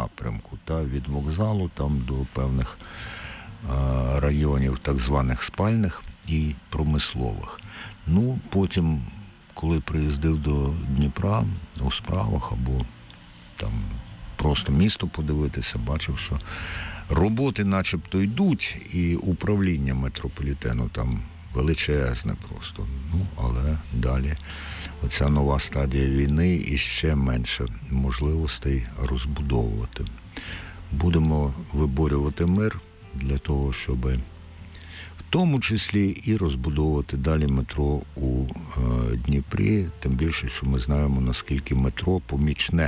напрямку, та від вокзалу там до певних районів, так званих спальних і промислових. Ну, потім, коли приїздив до Дніпра у справах або там просто місто подивитися, бачив, що роботи начебто йдуть, і управління метрополітену там величезне просто. Ну, але далі оця нова стадія війни і ще менше можливостей розбудовувати. Будемо виборювати мир для того, щоб в тому числі і розбудовувати далі метро у Дніпрі, тим більше, що ми знаємо, наскільки метро помічне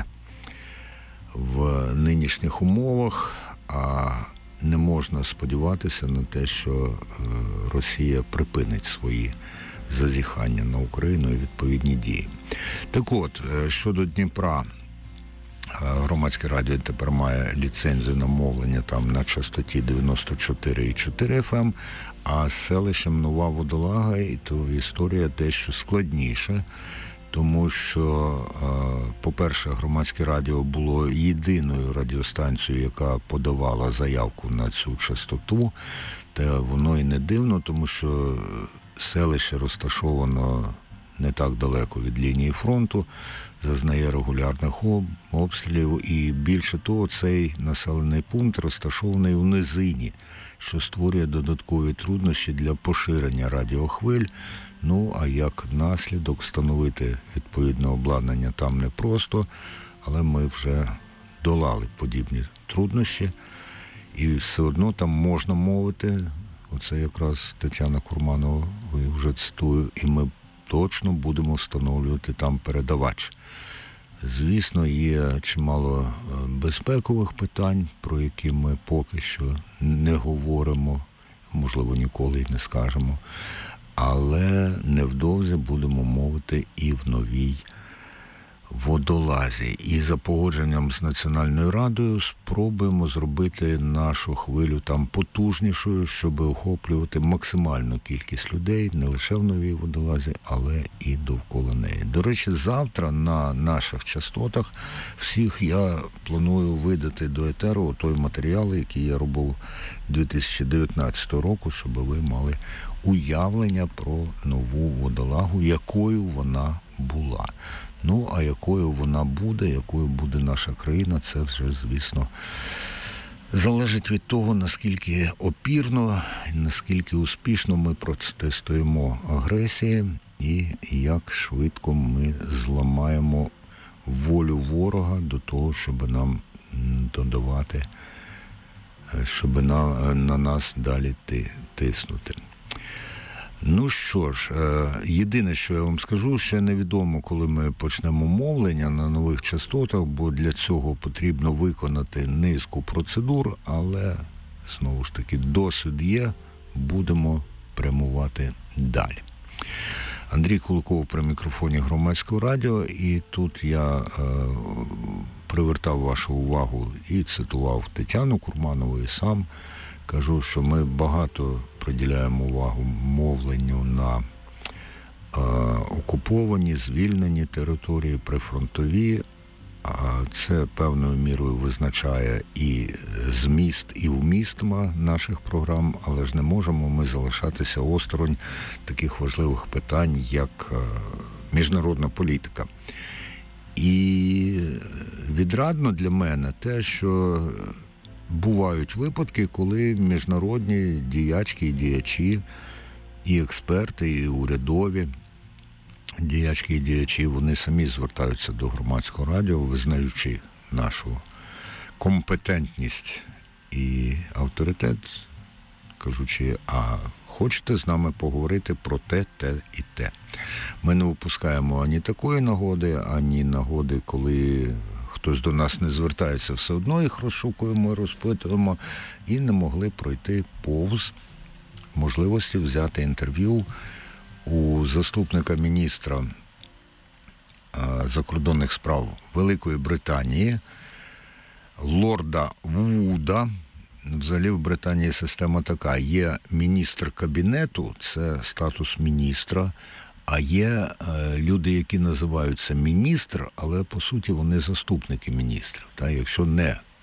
в нинішніх умовах, а не можна сподіватися на те, що Росія припинить свої зазіхання на Україну і відповідні дії. Так от, щодо Дніпра, Громадське радіо тепер має ліцензію на мовлення там на частоті 94,4 FM, а з селищем Нова Водолага і то історія дещо складніша, тому що, по-перше, Громадське радіо було єдиною радіостанцією, яка подавала заявку на цю частоту, та воно і не дивно, тому що селище розташовано не так далеко від лінії фронту, зазнає регулярних обстрілів, і більше того, цей населений пункт розташований у низині, що створює додаткові труднощі для поширення радіохвиль. Ну, а як наслідок встановити відповідне обладнання там непросто, але ми вже долали подібні труднощі, і все одно там можна мовити. Оце якраз Тетяна Курманова, вже цитую, і ми точно будемо встановлювати там передавач. Звісно, є чимало безпекових питань, про які ми поки що не говоримо, можливо, ніколи й не скажемо, але невдовзі будемо мовити і в Новій Водолазі. І за погодженням з Національною радою спробуємо зробити нашу хвилю там потужнішою, щоб охоплювати максимальну кількість людей, не лише в Новій Водолазі, але і довкола неї. До речі, завтра на наших частотах всіх я планую видати до етеру той матеріал, який я робив 2019 року, щоб ви мали уявлення про Нову Водолагу, якою вона була. Ну, а якою вона буде, якою буде наша країна, це вже, звісно, залежить від того, наскільки опірно, наскільки успішно ми протистоїмо агресії і як швидко ми зламаємо волю ворога до того, щоб нам додавати, щоб на нас далі тиснути. Ну що ж, єдине, що я вам скажу, ще невідомо, коли ми почнемо мовлення на нових частотах, бо для цього потрібно виконати низку процедур, але, знову ж таки, досвід є, будемо прямувати далі. Андрій Куликов при мікрофоні Громадського радіо, і тут я привертав вашу увагу і цитував Тетяну Курманову, і сам кажу, що ми багато приділяємо увагу мовленню на окуповані, звільнені території, прифронтові. Це певною мірою визначає і зміст, і вміст наших програм, але ж не можемо ми залишатися осторонь таких важливих питань, як міжнародна політика. І відрадно для мене те, що бувають випадки, коли міжнародні діячки і діячі, і експерти, і урядові діячки і діячі, вони самі звертаються до Громадського радіо, визнаючи нашу компетентність і авторитет, кажучи, а хочете з нами поговорити про те, те і те. Ми не випускаємо ані такої нагоди, ані нагоди, коли хтось до нас не звертається, все одно їх розшукуємо, розпитуємо, і не могли пройти повз можливості взяти інтерв'ю у заступника міністра закордонних справ Великої Британії, лорда Вуда. Взагалі в Британії система така. Є міністр кабінету, це статус міністра, а є люди, які називаються міністр, але по суті вони заступники міністрів. Якщо не